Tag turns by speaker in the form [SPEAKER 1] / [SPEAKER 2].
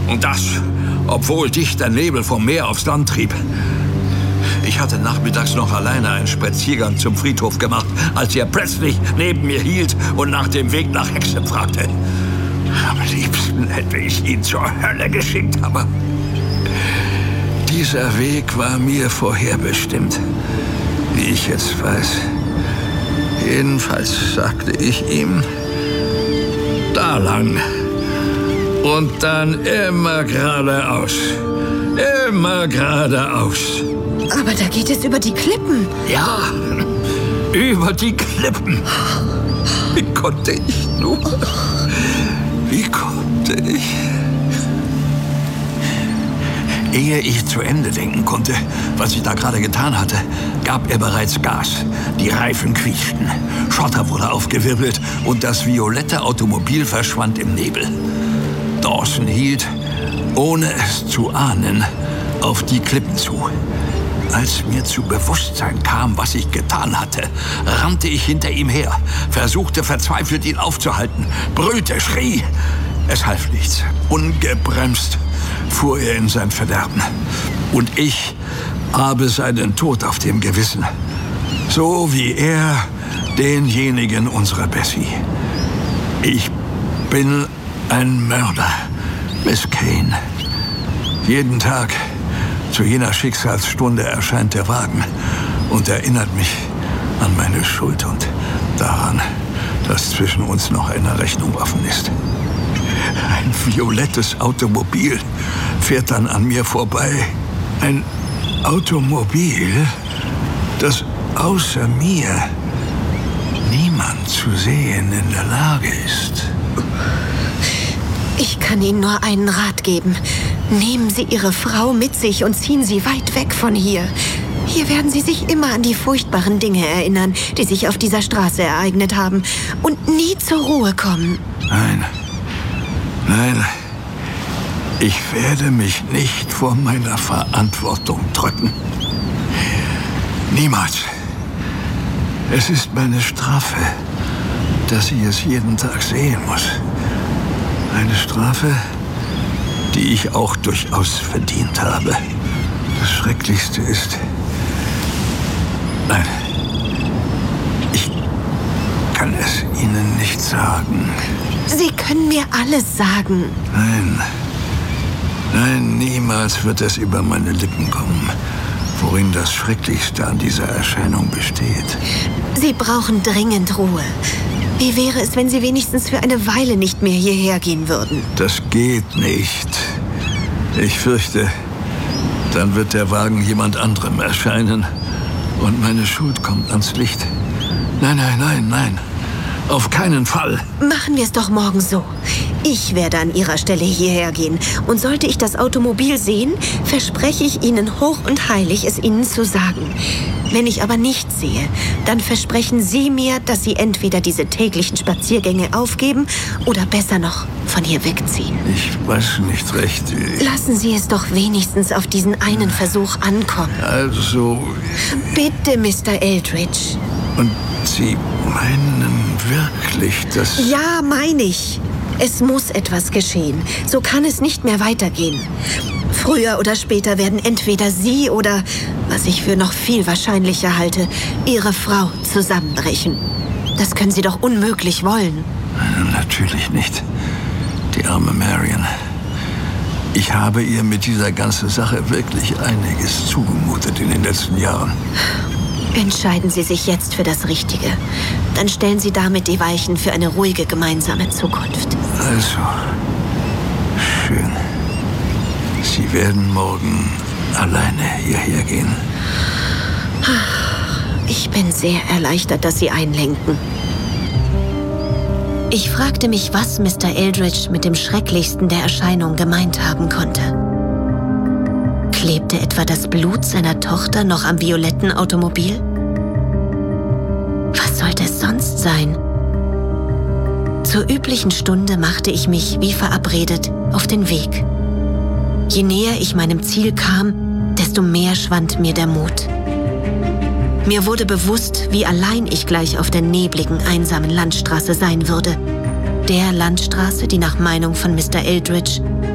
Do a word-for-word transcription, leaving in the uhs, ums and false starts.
[SPEAKER 1] Und das, obwohl dichter Nebel vom Meer aufs Land trieb. Ich hatte nachmittags noch alleine einen Spaziergang zum Friedhof gemacht, als er plötzlich neben mir hielt und nach dem Weg nach Hexham fragte. Am liebsten hätte ich ihn zur Hölle geschickt, aber dieser Weg war mir vorherbestimmt, wie ich jetzt weiß. Jedenfalls sagte ich ihm, da lang und dann immer geradeaus, immer geradeaus.
[SPEAKER 2] Aber da geht es über die Klippen.
[SPEAKER 1] Ja, über die Klippen. Wie konnte ich nur? Wie konnte ich? Ehe ich zu Ende denken konnte, was ich da gerade getan hatte, gab er bereits Gas. Die Reifen quietschten, Schotter wurde aufgewirbelt und das violette Automobil verschwand im Nebel. Dawson hielt, ohne es zu ahnen, auf die Klippen zu. Als mir zu Bewusstsein kam, was ich getan hatte, rannte ich hinter ihm her, versuchte verzweifelt, ihn aufzuhalten, brüllte, schrie. Es half nichts. Ungebremst fuhr er in sein Verderben. Und ich habe seinen Tod auf dem Gewissen. So wie er denjenigen unserer Bessie. Ich bin ein Mörder, Miss Kane. Jeden Tag zu jener Schicksalsstunde erscheint der Wagen und erinnert mich an meine Schuld und daran, dass zwischen uns noch eine Rechnung offen ist. Ein violettes Automobil fährt dann an mir vorbei. Ein Automobil, das außer mir niemand zu sehen in der Lage ist.
[SPEAKER 2] Ich kann Ihnen nur einen Rat geben. Nehmen Sie Ihre Frau mit sich und ziehen Sie weit weg von hier. Hier werden Sie sich immer an die furchtbaren Dinge erinnern, die sich auf dieser Straße ereignet haben und nie zur Ruhe kommen.
[SPEAKER 1] Nein, nein, ich werde mich nicht vor meiner Verantwortung drücken. Niemals. Es ist meine Strafe, dass ich es jeden Tag sehen muss. Eine Strafe, die ich auch durchaus verdient habe. Das Schrecklichste ist... Nein, ich kann es Ihnen nicht sagen.
[SPEAKER 2] Sie können mir alles sagen.
[SPEAKER 1] Nein, nein, niemals wird es über meine Lippen kommen, worin das Schrecklichste an dieser Erscheinung besteht.
[SPEAKER 2] Sie brauchen dringend Ruhe. Wie wäre es, wenn Sie wenigstens für eine Weile nicht mehr hierher gehen würden?
[SPEAKER 1] Das geht nicht. Ich fürchte, dann wird der Wagen jemand anderem erscheinen und meine Schuld kommt ans Licht. Nein, nein, nein, nein. Auf keinen Fall.
[SPEAKER 2] Machen wir es doch morgen so. Ich werde an Ihrer Stelle hierher gehen. Und sollte ich das Automobil sehen, verspreche ich Ihnen hoch und heilig, es Ihnen zu sagen. Wenn ich aber nichts sehe, dann versprechen Sie mir, dass Sie entweder diese täglichen Spaziergänge aufgeben oder besser noch von hier wegziehen.
[SPEAKER 1] Ich weiß nicht recht.
[SPEAKER 2] Lassen Sie es doch wenigstens auf diesen einen Versuch ankommen.
[SPEAKER 1] Also...
[SPEAKER 2] Bitte, Mister Eldridge.
[SPEAKER 1] Und Sie meinen wirklich, dass...
[SPEAKER 2] Ja, meine ich. Es muss etwas geschehen. So kann es nicht mehr weitergehen. Früher oder später werden entweder Sie oder, was ich für noch viel wahrscheinlicher halte, Ihre Frau zusammenbrechen. Das können Sie doch unmöglich wollen.
[SPEAKER 1] Natürlich nicht. Die arme Marion. Ich habe ihr mit dieser ganzen Sache wirklich einiges zugemutet in den letzten Jahren.
[SPEAKER 2] Entscheiden Sie sich jetzt für das Richtige. Dann stellen Sie damit die Weichen für eine ruhige gemeinsame Zukunft.
[SPEAKER 1] Also, schön. Sie werden morgen alleine hierher gehen.
[SPEAKER 2] Ich bin sehr erleichtert, dass Sie einlenken. Ich fragte mich, was Mister Eldridge mit dem Schrecklichsten der Erscheinung gemeint haben konnte. Klebte etwa das Blut seiner Tochter noch am violetten Automobil? Was sollte es sonst sein? Zur üblichen Stunde machte ich mich, wie verabredet, auf den Weg. Je näher ich meinem Ziel kam, desto mehr schwand mir der Mut. Mir wurde bewusst, wie allein ich gleich auf der nebligen, einsamen Landstraße sein würde. Der Landstraße, die nach Meinung von Mister Eldridge